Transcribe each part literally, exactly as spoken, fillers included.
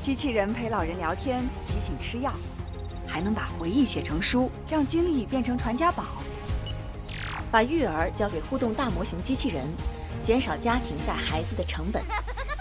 机器人陪老人聊天，提醒吃药，还能把回忆写成书，让经历变成传家宝。把育儿交给互动大模型机器人，减少家庭带孩子的成本。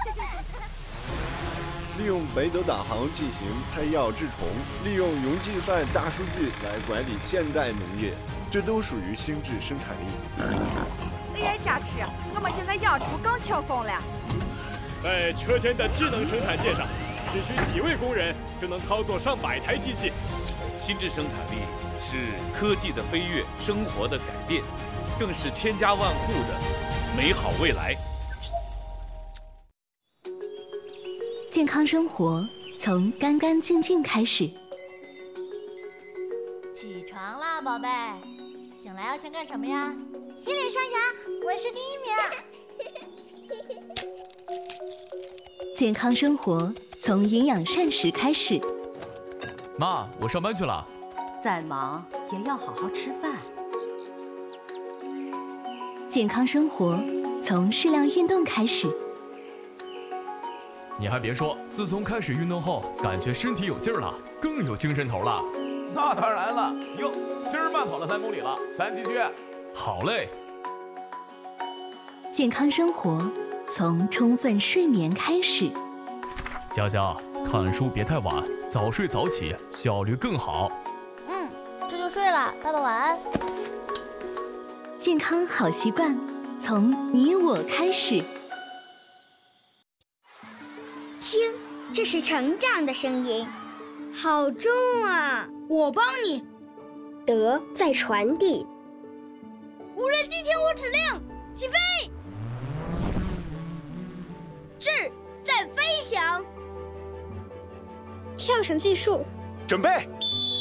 利用北斗导航进行拍药治虫，利用云计算大数据来管理现代农业，这都属于心智生产力。 A I 加持，我们现在养猪更轻松了。 在车间的智能生产线上，只需几位工人就能操作上百台机器。 心智生产力是科技的飞跃，生活的改变，更是千家万户的美好未来。 健康生活从干干净净开始。 起床啦，宝贝！醒来要先干什么呀？洗脸刷牙，我是第一名。 健康生活从营养膳食开始。 妈，我上班去了。 再忙也要好好吃饭。 健康生活从适量运动开始。 你还别说，自从开始运动后，感觉身体有劲儿了，更有精神头了。 那当然了，哟，今儿慢跑了三公里了，咱继续。 好嘞。 健康生活从充分睡眠开始。 佳佳，看书别太晚，早睡早起，效率更好。 嗯，这就睡了，爸爸晚安。 健康好习惯从你我开始。 听，这是成长的声音，好重啊！ 我帮你。 德在传递。 无人机听我指令，起飞！智在飞翔。 跳绳计数。 准备。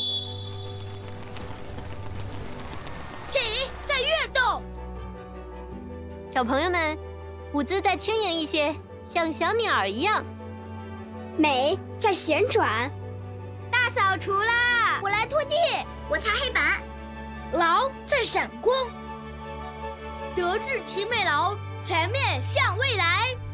体在跃动。 小朋友们，舞姿再轻盈一些，像小鸟一样。 美在旋转。 大扫除啦！ 我来拖地， 我擦黑板。劳在闪光。德智体美劳，全面向未来。